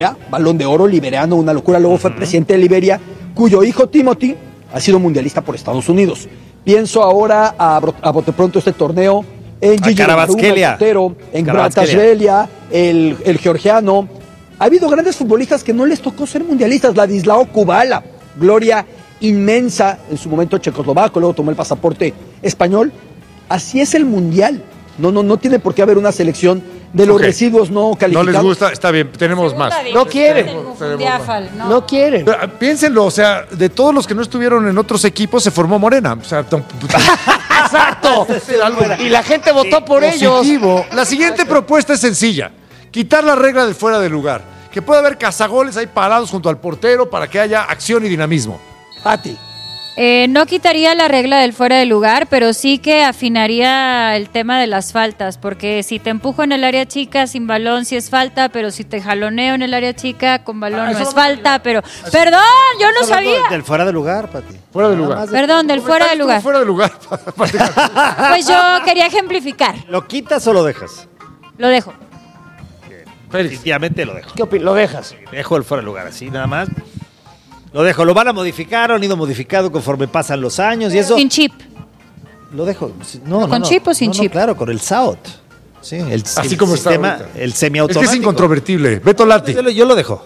Balón de Oro, liberiano, una locura. Luego fue presidente de Liberia, cuyo hijo Timothy ha sido mundialista por Estados Unidos. Pienso ahora a bote pronto este torneo en Gigi Kvaratskhelia, en Kvaratskhelia, el georgiano. Ha habido grandes futbolistas que no les tocó ser mundialistas. Ladislao Kubala, gloria inmensa en su momento checoslovaco, luego tomó el pasaporte español. Así es el mundial. No tiene por qué haber una selección de los residuos no calificados. No les gusta, está bien, tenemos más. No quieren. No quieren. Pero, piénsenlo, o sea, de todos los que no estuvieron en otros equipos se formó Morena. O sea, ¡exacto! Y la gente votó por ellos. La siguiente propuesta es sencilla. Quitar la regla del fuera de lugar. Que pueda haber cazagoles ahí parados junto al portero para que haya acción y dinamismo. Pati. No quitaría la regla del fuera de lugar, pero sí que afinaría el tema de las faltas, porque si te empujo en el área chica sin balón sí es falta, pero si te jaloneo en el área chica con balón no es falta, pero... ¡Perdón! ¡Yo no sabía! Del fuera de lugar, Pati. Fuera de lugar. Perdón, del fuera de lugar. Fuera de lugar. Pues yo quería ejemplificar. ¿Lo quitas o lo dejas? Lo dejo. Definitivamente lo dejo. ¿Qué opinas? ¿Lo dejas? Dejo el fuera de lugar, así nada más. Lo dejo, lo van a modificar, han ido modificando conforme pasan los años y eso. Sin chip. Lo dejo. ¿Con chip o sin chip? Claro, con el SAOT. Sí, así como sistema, está ahorita. El semiautomático. Es que es incontrovertible. Beto Lati. Yo lo dejo.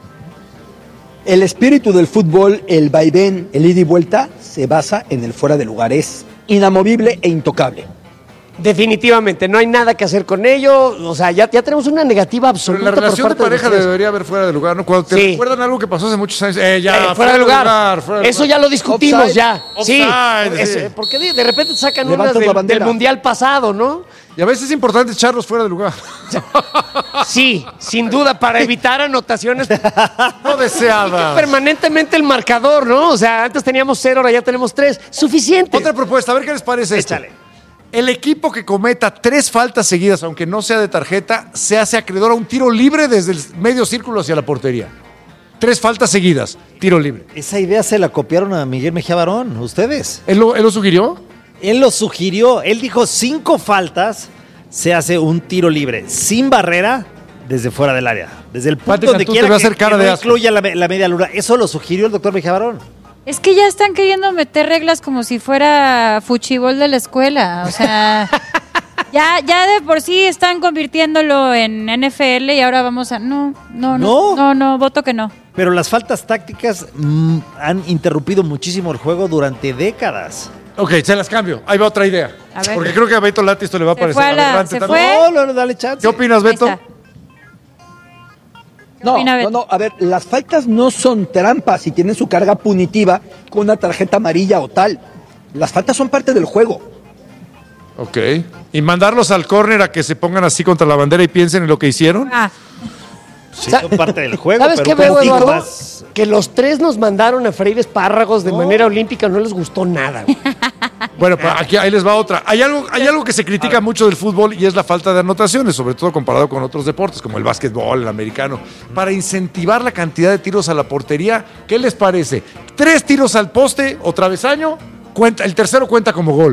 El espíritu del fútbol, el vaivén, el ida y vuelta, se basa en el fuera de lugar. Es inamovible e intocable. Definitivamente, no hay nada que hacer con ello. O sea, ya tenemos una negativa absoluta. Pero en la relación de pareja debería haber fuera de lugar, ¿no? Cuando te recuerdan algo que pasó hace muchos años, fuera de lugar. Eso ya lo discutimos. Offside. Ya. Offside, sí. Porque de repente sacan Levantas unas del mundial pasado, ¿no? Y a veces es importante echarlos fuera de lugar. Sí, sin duda, para evitar anotaciones no deseadas. Permanentemente el marcador, ¿no? O sea, antes teníamos 0, ahora ya tenemos 3. Suficiente. Otra propuesta, a ver qué les parece. Échale. El equipo que cometa 3 faltas seguidas, aunque no sea de tarjeta, se hace acreedor a un tiro libre desde el medio círculo hacia la portería. 3 faltas seguidas, tiro libre. Esa idea se la copiaron a Miguel Mejía Barón, ustedes. ¿Él lo sugirió? Él lo sugirió, él dijo 5 faltas, se hace un tiro libre, sin barrera, desde fuera del área. Desde el punto donde quiera que no incluya la media luna. Eso lo sugirió el doctor Mejía Barón. Es que ya están queriendo meter reglas como si fuera fuchibol de la escuela. O sea, ya de por sí están convirtiéndolo en NFL y ahora vamos a... No, voto que no. Pero las faltas tácticas han interrumpido muchísimo el juego durante décadas. Ok, se las cambio. Ahí va otra idea. Porque creo que a Beto Lati esto le va a parecer aberrante también. No, dale chance. ¿Qué opinas, Beto? No, a ver, las faltas no son trampas y tienen su carga punitiva con una tarjeta amarilla o tal. Las faltas son parte del juego. Ok. ¿Y mandarlos al córner a que se pongan así contra la bandera y piensen en lo que hicieron? Sí, son parte del juego. ¿Sabes qué veo, Eduardo? Que los 3 nos mandaron a freír espárragos de manera olímpica, no les gustó nada. Bueno, ahí les va otra. Hay algo que se critica mucho del fútbol y es la falta de anotaciones, sobre todo comparado con otros deportes como el básquetbol, el americano. Para incentivar la cantidad de tiros a la portería, ¿qué les parece? 3 tiros al poste o travesaño, el tercero cuenta como gol.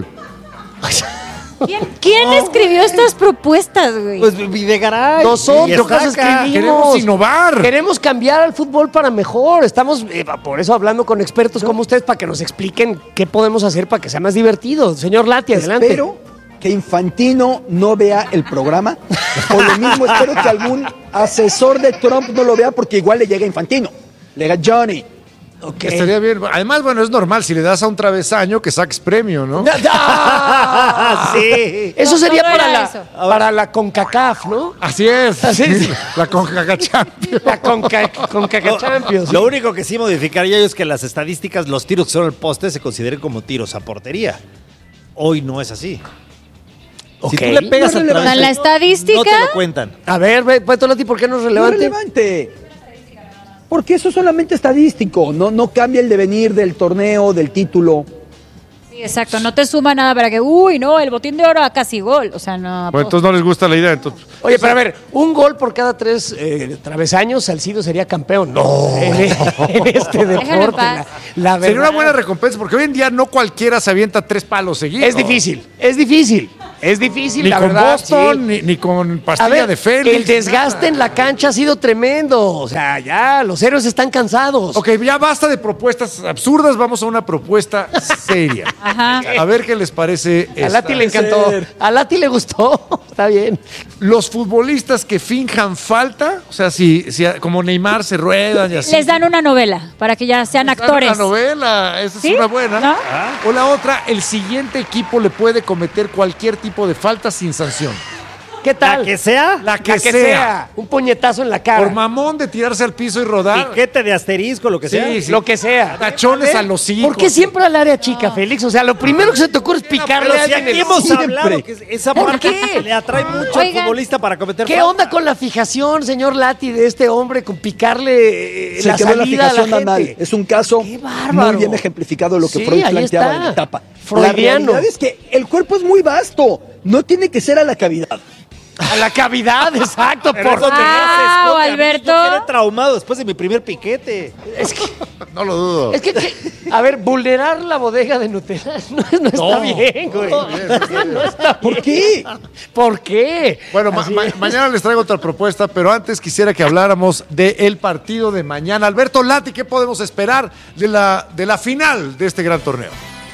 ¿Quién escribió estas propuestas, güey? Pues Videgaray. Nosotros escribimos. Queremos innovar. Queremos cambiar al fútbol para mejor. Estamos, por eso, hablando con expertos como ustedes para que nos expliquen qué podemos hacer para que sea más divertido. Señor Lati, adelante. Espero que Infantino no vea el programa. O lo mismo, espero que algún asesor de Trump no lo vea porque igual le llega Infantino. Le llega Johnny. Okay. Estaría bien. Además, bueno, es normal. Si le das a un travesaño, que saques premio, ¿no? Sí. Eso sería para la CONCACAF, ¿no? Así es. La CONCACAF Champions. La CONCACAF Champions. Lo único que sí modificaría yo es que las estadísticas, los tiros que son al poste, se consideren como tiros a portería. Hoy no es así. Okay. Si tú le pegas al travesaño, la estadística, no te lo cuentan. A ver, Beto Lati, ¿por qué no es relevante? No es relevante. Porque eso es solamente estadístico, no cambia el devenir del torneo, del título. Sí, exacto, no te suma nada para que, el botín de oro a casi gol, o sea, no. Bueno, entonces no les gusta la idea, entonces. Oye, pero a ver, un gol por cada 3 travesaños, Salcido sería campeón. No. En este deporte. La sería una buena recompensa, porque hoy en día no cualquiera se avienta 3 palos seguidos. Es difícil. Es difícil, ni la con verdad. Boston, ni con pastilla de Félix. El desgaste en la cancha ha sido tremendo. O sea, ya los héroes están cansados. Ok, ya basta de propuestas absurdas, vamos a una propuesta seria. Ajá. A ver qué les parece. A Lati le encantó. A Lati le gustó. Está bien. Los futbolistas que finjan falta, o sea, si como Neymar se ruedan y así. Les dan una novela para que ya sean actores. Una novela, esa ¿Sí? es una buena. ¿No? O la otra, el siguiente equipo le puede cometer cualquier tipo de falta sin sanción. ¿Qué tal? ¿La que sea? La que sea. Un puñetazo en la cara. Por mamón de tirarse al piso y rodar. Piquete de asterisco, lo que sea. Sí, sí. Lo que sea. Tachones a los hijos. ¿Por qué siempre al área chica, Félix? O sea, lo primero que se te ocurre es picarle Pero a si alguien. aquí en el- hemos Siempre. hablado que esa ¿Por parte qué? le atrae mucho Oigan, al futbolista para cometer ¿Qué falta. onda con la fijación, señor Lati, de este hombre con picarle Se la quedó la salida a la fijación gente? anal. Es un caso ¡Qué bárbaro! muy bien ejemplificado lo que Sí, Freud ahí planteaba está. en la etapa. La Freudiano. realidad es que el cuerpo es muy vasto. No tiene que ser a la cavidad. A la cavidad, exacto. Pero Por es donde más se Wow, esconde. A mí, Alberto. Yo quedé traumado después de mi primer piquete. Es que, No lo dudo. a ver, vulnerar la bodega de Nutella no está bien, güey. No está bien. ¿Por qué? ¿Por qué? Bueno, Así es. mañana les traigo otra propuesta, pero antes quisiera que habláramos del partido de mañana. Alberto Lati, ¿qué podemos esperar de la final de este gran torneo?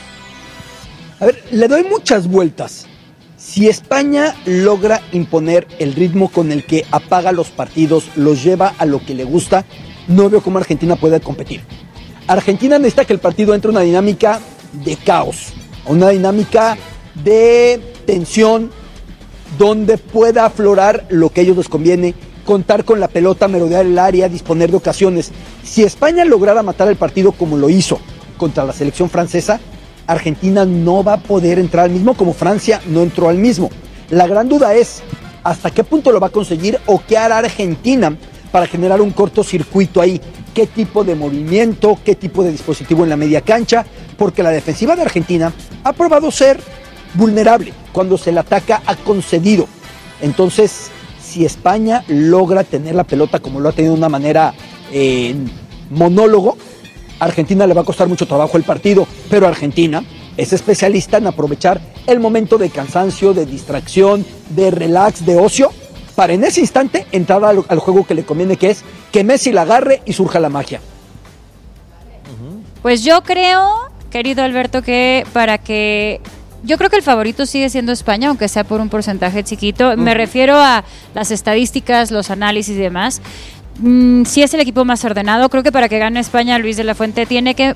A ver, le doy muchas vueltas. Si España logra imponer el ritmo con el que apaga los partidos, los lleva a lo que le gusta, no veo cómo Argentina puede competir. Argentina necesita que el partido entre en una dinámica de caos, una dinámica de tensión, donde pueda aflorar lo que a ellos les conviene, contar con la pelota, merodear el área, disponer de ocasiones. Si España lograra matar el partido como lo hizo contra la selección francesa, Argentina no va a poder entrar al mismo como Francia no entró al mismo. La gran duda es hasta qué punto lo va a conseguir o qué hará Argentina para generar un cortocircuito ahí. Qué tipo de movimiento, qué tipo de dispositivo en la media cancha, porque la defensiva de Argentina ha probado ser vulnerable. Cuando se le ataca ha concedido. Entonces, si España logra tener la pelota como lo ha tenido de una manera monólogo, a Argentina le va a costar mucho trabajo el partido, pero Argentina es especialista en aprovechar el momento de cansancio, de distracción, de relax, de ocio, para en ese instante entrar al juego que le conviene, que es que Messi la agarre y surja la magia. Pues yo creo, querido Alberto, yo creo que el favorito sigue siendo España, aunque sea por un porcentaje chiquito. Me refiero a las estadísticas, los análisis y demás. Sí es el equipo más ordenado. Creo que para que gane España, Luis de la Fuente tiene que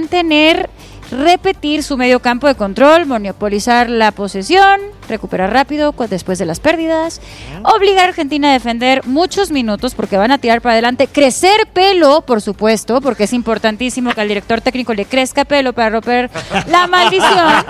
repetir su medio campo de control, monopolizar la posesión, recuperar rápido después de las pérdidas, obligar a Argentina a defender muchos minutos porque van a tirar para adelante, crecer pelo, por supuesto, porque es importantísimo que al director técnico le crezca pelo para romper la maldición.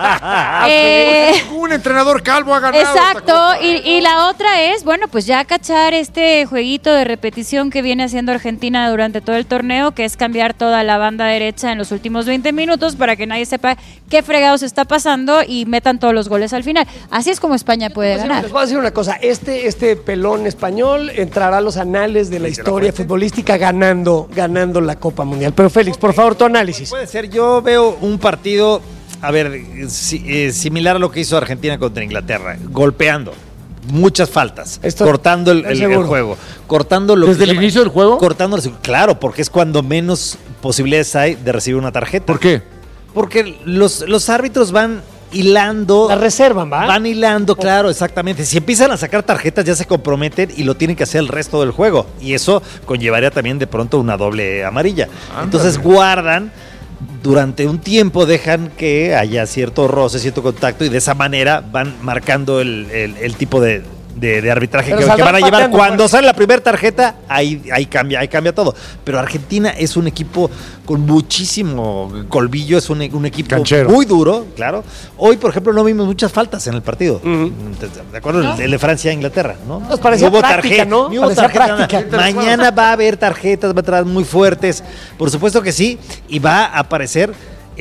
Un entrenador calvo ha ganado. Exacto, y la otra es, bueno, pues ya cachar este jueguito de repetición que viene haciendo Argentina durante todo el torneo, que es cambiar toda la banda derecha en los últimos 20 minutos para que nadie sepa qué fregados está pasando y metan todos los goles al final. Así es como España puede ganar. Les voy a decir una cosa, este pelón español entrará a los anales de la historia futbolística ganando la Copa Mundial. Pero Félix, por favor, tu análisis. Puede ser, yo veo un partido, a ver, similar a lo que hizo Argentina contra Inglaterra, golpeando. Muchas faltas, cortando el juego, cortando lo ¿Desde el inicio del juego? Claro, porque es cuando menos posibilidades hay de recibir una tarjeta. ¿Por qué? Porque los árbitros van hilando. La reservan, ¿va? Van hilando, claro, exactamente. Si empiezan a sacar tarjetas ya se comprometen y lo tienen que hacer el resto del juego. Y eso conllevaría también de pronto una doble amarilla. Ándale. Entonces guardan. Durante un tiempo dejan que haya cierto roce, cierto contacto y de esa manera van marcando el tipo de arbitraje que van a llevar. Cuando sale la primera tarjeta, ahí cambia todo. Pero Argentina es un equipo con muchísimo colmillo, es un equipo canchero, muy duro, claro. Hoy, por ejemplo, no vimos muchas faltas en el partido. ¿De acuerdo? ¿No? El de Francia e Inglaterra, ¿no? Nos parecía práctica, ¿no? Ni hubo tarjeta. Mañana va a haber tarjetas, va a traer muy fuertes. Por supuesto que sí. Y va a aparecer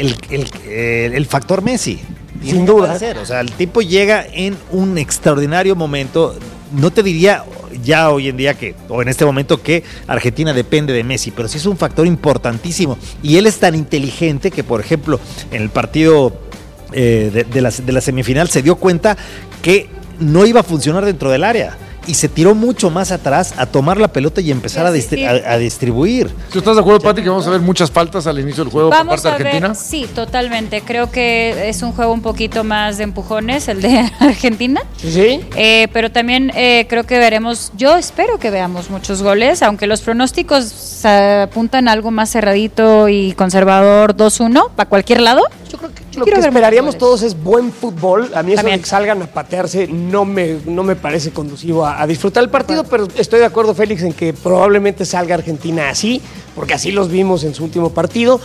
el factor Messi. Sin duda. O sea, el tipo llega en un extraordinario momento. No te diría ya hoy en día o en este momento que Argentina depende de Messi, pero sí es un factor importantísimo. Y él es tan inteligente que, por ejemplo, en el partido de la semifinal se dio cuenta que no iba a funcionar dentro del área. Y se tiró mucho más atrás a tomar la pelota y empezar a distribuir. ¿Tú estás de acuerdo, Pati, que vamos a ver muchas faltas al inicio del juego por parte de Argentina? Sí, totalmente. Creo que es un juego un poquito más de empujones, el de Argentina. Sí. Pero también creo que veremos, yo espero que veamos muchos goles, aunque los pronósticos apuntan a algo más cerradito y conservador 2-1, para cualquier lado. Yo creo que lo que esperaríamos todos es buen fútbol. A mí eso de que salgan a patearse no me parece conducivo a disfrutar el partido, pero estoy de acuerdo, Félix, en que probablemente salga Argentina así, porque así los vimos en su último partido,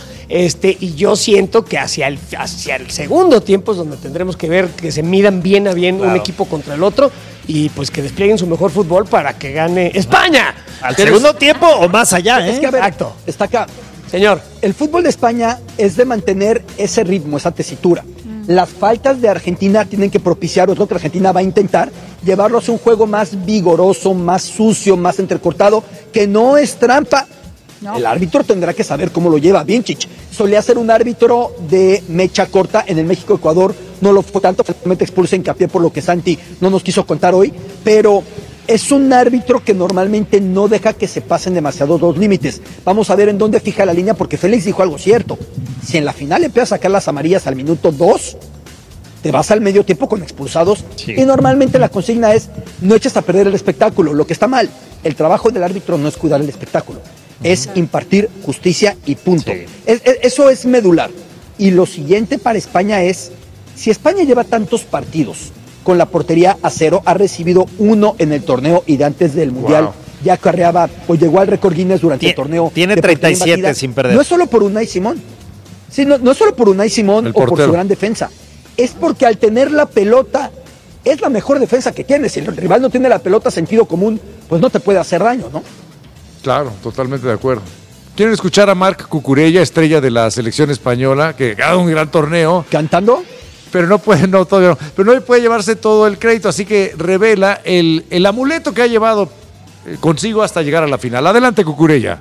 y yo siento que hacia el segundo tiempo es donde tendremos que ver que se midan bien a bien un equipo contra el otro y pues que desplieguen su mejor fútbol para que gane España. Al segundo tiempo o más allá, Es que, a ver, Exacto. Está acá. Señor. El fútbol de España es de mantener ese ritmo, esa tesitura. Las faltas de Argentina tienen que propiciar, o es lo que Argentina va a intentar, llevarlos a un juego más vigoroso, más sucio, más entrecortado, que no es trampa. No. El árbitro tendrá que saber cómo lo lleva. Vincic solía ser un árbitro de mecha corta en el México-Ecuador, no lo fue tanto, finalmente expulsa hincapié por lo que Santi no nos quiso contar hoy, pero es un árbitro que normalmente no deja que se pasen demasiado los límites. Vamos a ver en dónde fija la línea, porque Félix dijo algo cierto. Si en la final empiezas a sacar las amarillas al minuto 2, te vas al medio tiempo con expulsados. Sí. Y normalmente la consigna es, no eches a perder el espectáculo. Lo que está mal, el trabajo del árbitro no es cuidar el espectáculo, es impartir justicia y punto. Sí. Eso es medular. Y lo siguiente para España es, si España lleva tantos partidos con la portería a cero, ha recibido 1 en el torneo y de antes del Mundial ya acarreaba, pues llegó al récord Guinness durante el torneo. Tiene 37 sin perder. No es solo por Unai Simón. Sí, no es solo por Unai Simón o por su gran defensa. Es porque al tener la pelota, es la mejor defensa que tienes. Si el rival no tiene la pelota, sentido común, pues no te puede hacer daño, ¿no? Claro, totalmente de acuerdo. ¿Quieren escuchar a Marc Cucurella, estrella de la selección española, que ha dado un gran torneo? ¿Cantando? Pero no puede, todavía no. Pero no puede llevarse todo el crédito, así que revela el amuleto que ha llevado consigo hasta llegar a la final. Adelante, Cucurella.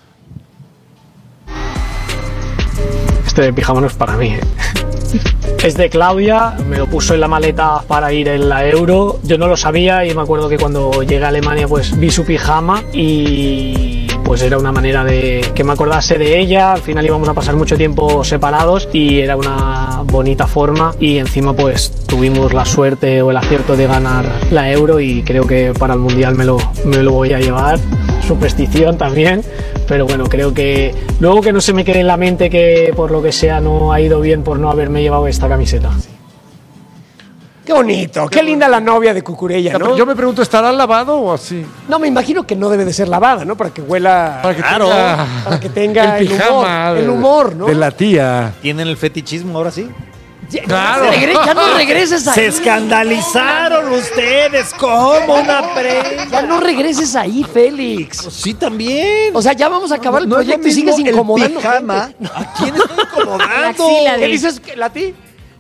Este pijama no es para mí, Es de Claudia, me lo puso en la maleta para ir en la Euro. Yo no lo sabía y me acuerdo que cuando llegué a Alemania pues vi su pijama y pues era una manera de que me acordase de ella. Al final íbamos a pasar mucho tiempo separados y era una bonita forma y encima pues tuvimos la suerte o el acierto de ganar la Euro y creo que para el Mundial me lo voy a llevar. Superstición también, pero bueno, creo que luego que no se me quede en la mente que por lo que sea no ha ido bien por no haberme llevado esta camiseta. Qué bonito, qué linda la novia de Cucurella, ¿no? Yo me pregunto, ¿estará lavado o así? No, me imagino que no debe de ser lavada, ¿no? Para que huela... Para que tenga el pijama, el humor, ¿no? De la tía. ¿Tienen el fetichismo ahora sí? Claro. Ya no regreses ahí. Se escandalizaron ustedes como una prensa. Ya no regreses ahí, Félix. Pues sí, también. O sea, ya vamos a acabar el proyecto y sigues incomodando. Pijama. ¿A quién estoy incomodando? ¿Qué dices, Lati?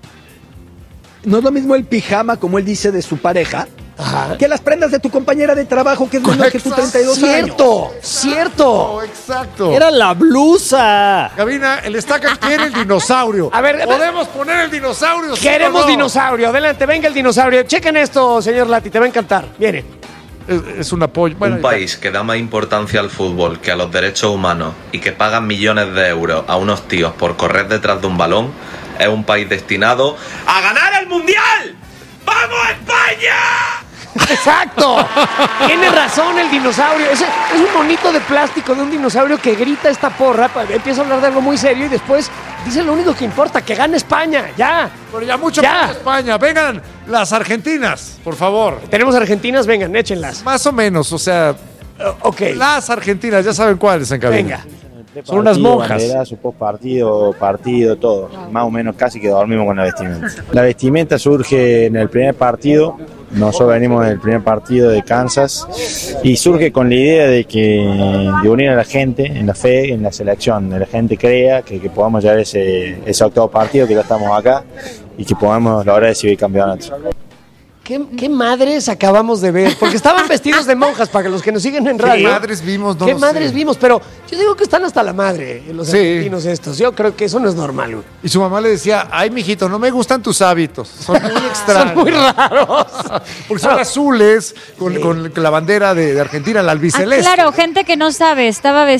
No es lo mismo el pijama, como él dice, de su pareja, que las prendas de tu compañera de trabajo, que es menor que tú, 32 años. Cierto. Exacto. Era la blusa. Gabina, el Estaca quiere el dinosaurio. A ver, ¿podemos poner el dinosaurio? Queremos dinosaurio. Adelante, venga el dinosaurio. Chequen esto, señor Lati, te va a encantar. Viene. Es un apoyo. Bueno, un país que da más importancia al fútbol que a los derechos humanos y que pagan millones de euros a unos tíos por correr detrás de un balón es un país destinado a ganar el Mundial. ¡Vamos España! ¡Exacto! Tiene razón el dinosaurio. Es un monito de plástico de un dinosaurio que grita esta porra. Empieza a hablar de algo muy serio y después dice lo único que importa, que gane España. ¡Ya! Pero ya mucho más España. Vengan las argentinas, por favor. ¿Tenemos argentinas? Vengan, échenlas. Más o menos, o sea... ok. Las argentinas, ya saben cuáles en cabina. Venga. Son unas monjas. Su partido, todo. Más o menos casi que dormimos con la vestimenta. La vestimenta surge en el primer partido. Nosotros venimos del primer partido de Kansas y surge con la idea de unir a la gente en la fe, en la selección. La gente crea que podamos llegar ese octavo partido, que ya estamos acá y que podamos lograr ese bicampeonato. ¿Qué madres acabamos de ver? Porque estaban vestidos de monjas, para los que nos siguen en radio. ¿Qué madres vimos? No ¿Qué madres vimos? Pero yo digo que están hasta la madre, los argentinos estos. Yo creo que eso no es normal, güey. Y su mamá le decía, ay, mijito, no me gustan tus hábitos. Son muy extraños. Son muy raros. Porque son azules, con la bandera de Argentina, la albiceleste. Claro, gente que no sabe, estaba vestida